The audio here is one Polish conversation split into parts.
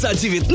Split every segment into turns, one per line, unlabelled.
za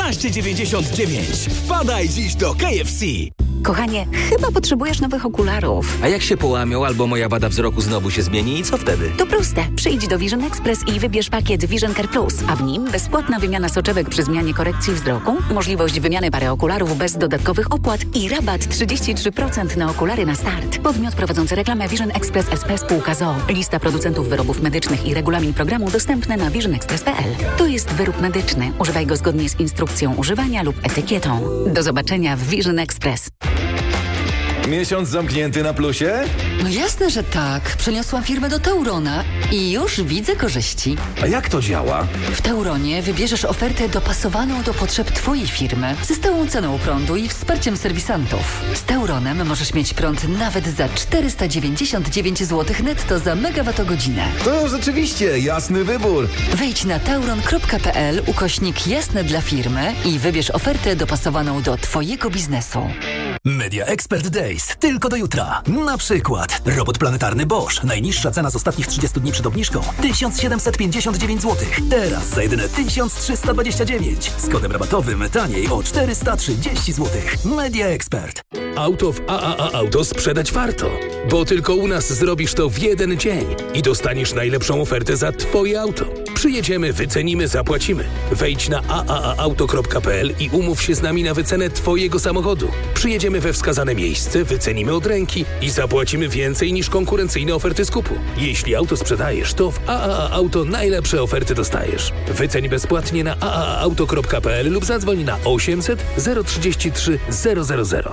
19,99. Wpadaj dziś do KFC.
Kochanie, chyba potrzebujesz nowych okularów.
A jak się połamią albo moja wada wzroku znowu się zmieni i co wtedy?
To proste. Przyjdź do Vision Express i wybierz pakiet Vision Care Plus, a w nim bezpłatna wymiana soczewek przy zmianie korekcji wzroku, możliwość wymiany pary okularów bez dodatkowych opłat i rabat 33% na okulary na start. Podmiot prowadzący reklamę Vision Express SP spółka z o.o. Lista producentów wyrobów medycznych i regulamin programu dostępne na visionexpress.pl. To jest wyrób medyczny. Używaj go zgodnie z instrukcją używania lub etykietą. Do zobaczenia w Vision Express.
Miesiąc zamknięty na plusie?
No jasne, że tak. Przeniosłam firmę do Taurona i już widzę korzyści.
A jak to działa?
W Tauronie wybierzesz ofertę dopasowaną do potrzeb Twojej firmy, ze stałą ceną prądu i wsparciem serwisantów. Z Tauronem możesz mieć prąd nawet za 499 zł netto za megawattogodzinę.
To rzeczywiście jasny wybór.
Wejdź na tauron.pl/jasne dla firmy i wybierz ofertę dopasowaną do Twojego biznesu.
Media Expert Days. Tylko do jutra. Na przykład robot planetarny Bosch. Najniższa cena z ostatnich 30 dni przed obniżką 1759 zł. Teraz za jedyne 1329. Z kodem rabatowym taniej o 430 zł. Media Expert.
Auto w AAA Auto sprzedać warto, bo tylko u nas zrobisz to w jeden dzień i dostaniesz najlepszą ofertę za Twoje auto. Przyjedziemy, wycenimy, zapłacimy. Wejdź na aaauto.pl i umów się z nami na wycenę Twojego samochodu. Przyjedziemy we wskazane miejsce, wycenimy od ręki i zapłacimy więcej niż konkurencyjne oferty skupu. Jeśli auto sprzedajesz, to w AAA Auto najlepsze oferty dostajesz. Wyceń bezpłatnie na aaauto.pl lub zadzwoń na 800 033 000.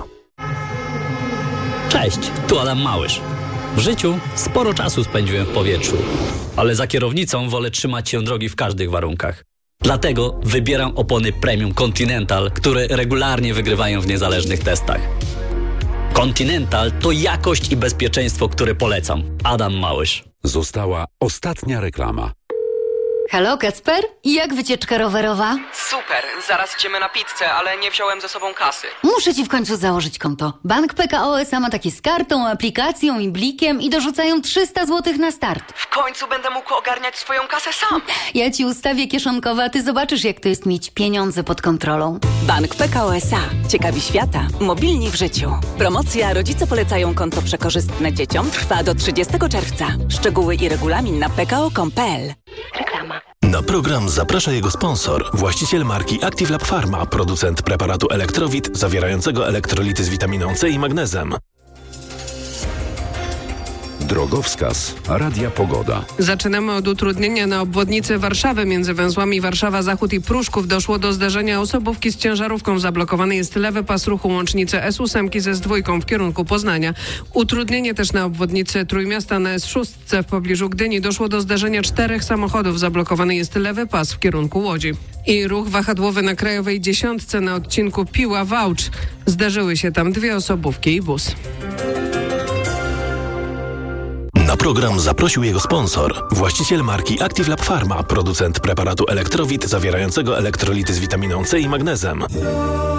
Cześć, tu Adam Małysz. W życiu sporo czasu spędziłem w powietrzu, ale za kierownicą wolę trzymać się drogi w każdych warunkach. Dlatego wybieram opony Premium Continental, które regularnie wygrywają w niezależnych testach. Continental to jakość i bezpieczeństwo, które polecam. Adam Małysz.
Została ostatnia reklama.
Halo, Kacper? Jak wycieczka rowerowa?
Super, zaraz idziemy na pizzę, ale nie wziąłem ze sobą kasy.
Muszę ci w końcu założyć konto. Bank PKO SA ma takie z kartą, aplikacją i blikiem i dorzucają 300 zł na start.
W końcu będę mógł ogarniać swoją kasę sam.
Ja ci ustawię kieszonkowe, a ty zobaczysz, jak to jest mieć pieniądze pod kontrolą.
Bank PKO SA. Ciekawi świata. Mobilni w życiu. Promocja Rodzice polecają konto przekorzystne dzieciom trwa do 30 czerwca. Szczegóły i regulamin na pko.com.pl. Reklama.
Na program zaprasza jego sponsor, właściciel marki Active Lab Pharma, producent preparatu Elektrowit zawierającego elektrolity z witaminą C i magnezem.
Drogowskaz. Radia Pogoda.
Zaczynamy od utrudnienia na obwodnicy Warszawy. Między węzłami Warszawa Zachód i Pruszków doszło do zderzenia osobówki z ciężarówką. Zablokowany jest lewy pas ruchu łącznicy S8 ze S2 w kierunku Poznania. Utrudnienie też na obwodnicy Trójmiasta na S6 w pobliżu Gdyni. Doszło do zderzenia 4 samochodów. Zablokowany jest lewy pas w kierunku Łodzi. I ruch wahadłowy na Krajowej 10 na odcinku Piła-Wałcz. Zderzyły się tam 2 osobówki i bus.
Na program zaprosił jego sponsor, właściciel marki Active Lab Pharma, producent preparatu Elektrowit zawierającego elektrolity z witaminą C i magnezem.